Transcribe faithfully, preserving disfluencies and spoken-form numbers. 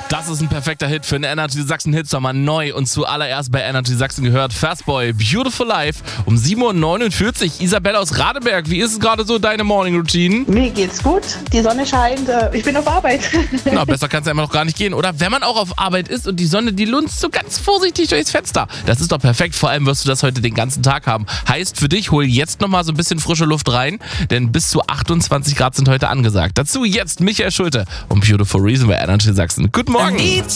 Das ist ein perfekter Hit für den Energy Sachsen Hitsommer neu und zuallererst bei Energy Sachsen gehört Fastboy, Beautiful Life um sieben Uhr neunundvierzig. Isabelle aus Radeberg, wie ist es gerade so deine Morning Routine? Mir geht's gut, die Sonne scheint, ich bin auf Arbeit. Na, besser kann es ja immer noch gar nicht gehen. Oder wenn man auch auf Arbeit ist und die Sonne, die lunzt so ganz vorsichtig durchs Fenster. Das ist doch perfekt, vor allem wirst du das heute den ganzen Tag haben. Heißt für dich, hol jetzt nochmal so ein bisschen frische Luft rein, denn bis zu achtundzwanzig Grad sind heute angesagt. Dazu jetzt Michael Schulte und Beautiful Reason bei Energy Sachsen. Guten Morgen!